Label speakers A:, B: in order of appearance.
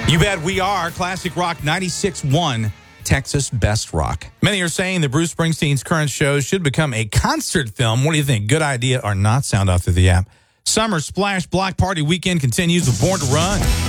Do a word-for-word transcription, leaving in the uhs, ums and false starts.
A: You bet we are. Classic Rock ninety-six point one, Texas Best Rock. Many are saying that Bruce Springsteen's current shows should become a concert film. What do you think? Good idea or not? Sound off through the app. Summer Splash Block Party Weekend continues with Born to Run.